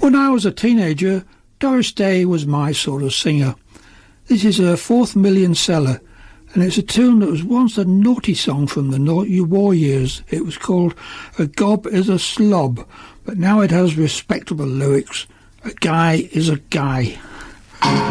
When I was a teenager, Doris Day was my sort of singer. This is her 4th million seller, and it's a tune that was once a naughty song from the war years. It was called A Gob is a Slob, but now it has respectable lyrics. A guy is a guy.